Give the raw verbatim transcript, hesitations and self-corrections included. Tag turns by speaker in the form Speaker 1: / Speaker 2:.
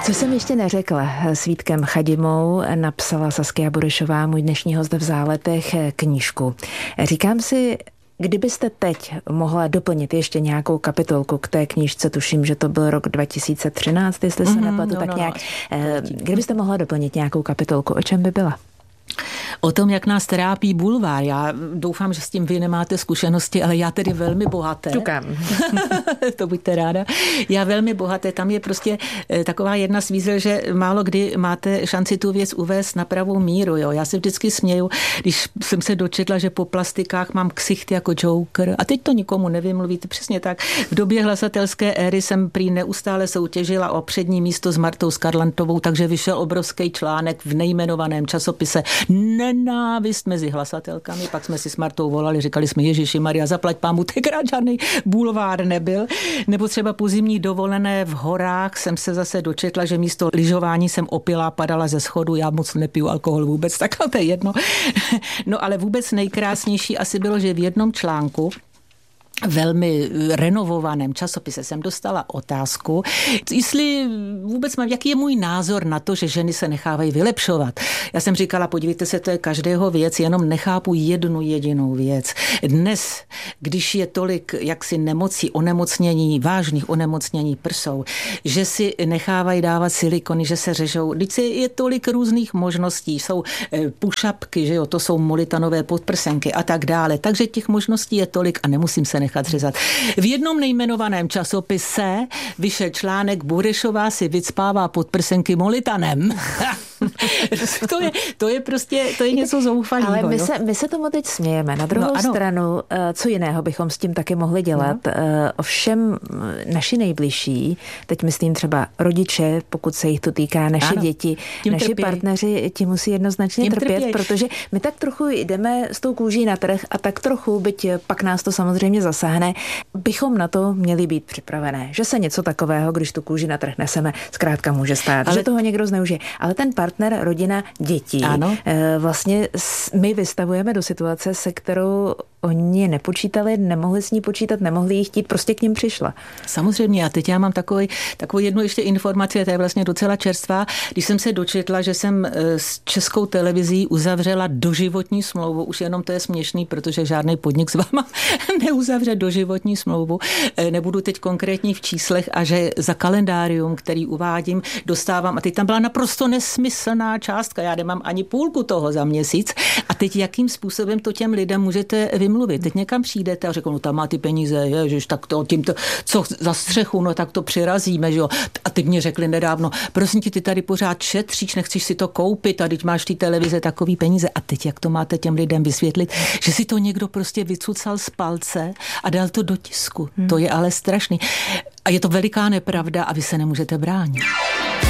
Speaker 1: Co jsem ještě neřekla, s Vítkem Chadimou napsala Saskia Burešová, můj dnešní host v Záletech, knížku. Říkám si, kdybyste teď mohla doplnit ještě nějakou kapitolku k té knížce, tuším, že to byl rok dva tisíce třináct, jestli se mm-hmm, nepletu, no, tak no, nějak. No. Kdybyste mohla doplnit nějakou kapitolku, o čem by byla?
Speaker 2: O tom, jak nás trápí bulvár. Já doufám, že s tím vy nemáte zkušenosti, ale já tedy velmi bohaté.
Speaker 1: Ťukám.
Speaker 2: To buďte ráda. Já velmi bohaté. Tam je prostě taková jedna z výzev, že málo kdy máte šanci tu věc uvést na pravou míru. Jo. Já se vždycky směju, když jsem se dočetla, že po plastikách mám ksicht jako Joker. A teď to nikomu nevymluvíte. Přesně tak. V době hlasatelské éry jsem prý neustále soutěžila o přední místo s Martou Skarlantovou, takže vyšel obrovský článek v nejmenovaném časopise Nenávist mezi hlasatelkami. Pak jsme si s Martou volali, říkali jsme, Ježiši Maria, zaplať pámu, tenkrát žádný bulvár nebyl. Nebo třeba po zimní dovolené v horách jsem se zase dočetla, že místo lyžování jsem opilá, padala ze schodu, já moc nepiju alkohol vůbec, tak to je jedno. No ale vůbec nejkrásnější asi bylo, že v jednom článku velmi renovovaném časopise jsem dostala otázku, jestli vůbec mám, jaký je můj názor na to, že ženy se nechávají vylepšovat. Já jsem říkala, podívejte se, to je každého věc, jenom nechápu jednu jedinou věc. Dnes, když je tolik jaksi nemocí, onemocnění, vážných onemocnění prsou, že si nechávají dávat silikony, že se řežou, když je tolik různých možností, jsou pušapky, že jo, to jsou molitanové podprsenky a tak dále, takže těch možností je tolik a nemusím se nechat řezat. V jednom nejmenovaném časopise vyšel článek Burešová si vycpává podprsenky molitanem. to, je, to je prostě, to je něco zoufalého.
Speaker 1: Ale my se, my se tomu teď smějeme. Na druhou no, stranu, co jiného bychom s tím taky mohli dělat? No. Ovšem naši nejbližší, teď myslím třeba rodiče, pokud se jich to týká, naše ano. děti, tím naši trpěj. partneři, ti musí jednoznačně tím trpět, trpěj. Protože my tak trochu jdeme s tou kůží na trh a tak trochu, byť pak nás to samozřejmě zasáhne, bychom na to měli být připravené. Že se něco takového, když tu kůži na trh neseme, zkrátka může stát. Ale že toho někdo zneužije. Ale ten partner, rodina, děti, ano. vlastně my vystavujeme do situace, se kterou oni nepočítali, nemohli s ní počítat, nemohli jí chtít, prostě k ním přišla.
Speaker 2: Samozřejmě. A teď já mám takový, takovou jednu ještě informaci, to je vlastně docela čerstvá. Když jsem se dočetla, že jsem s Českou televizí uzavřela doživotní smlouvu, už jenom to je směšný, protože žádný podnik s váma neuzavře doživotní smlouvu. Nebudu teď konkrétní v číslech a že za kalendárium, který uvádím, dostávám, a teď tam byla naprosto nesmyslná částka, já nemám ani půlku toho za měsíc. A teď jakým způsobem to těm lidem můžete vymluvit? Teď někam přijdete a řeknu, no tam má ty peníze, ježiš, tak to tímto, co za střechu, no tak to přirazíme, že jo. A teď mě řekli nedávno, prosím ti, ty tady pořád šetříš, nechceš si to koupit a teď máš v té televize takový peníze. A teď jak to máte těm lidem vysvětlit, že si to někdo prostě vycucal z palce a dal to do tisku. Hmm. To je ale strašný. A je to veliká nepravda a vy se nemůžete bránit.